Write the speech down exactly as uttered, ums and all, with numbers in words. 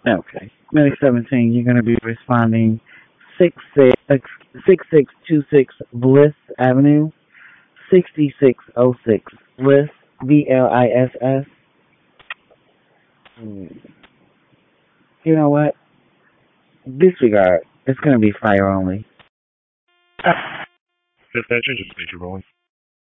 Okay. Medic seventeen, you're going to be responding six six six six two six Bliss Avenue, sixty-six oh six Bliss, B L I S S. Mm. You know what? Disregard. It's going to be fire only. Dispatcher, just make your rolling.